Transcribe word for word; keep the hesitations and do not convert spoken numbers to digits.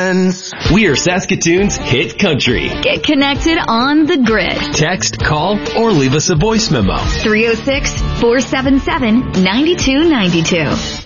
friends. We are Saskatoon's hit country. Get connected on the grid. Text, call, or leave us a voice memo. three oh six, four seven seven, nine two nine two.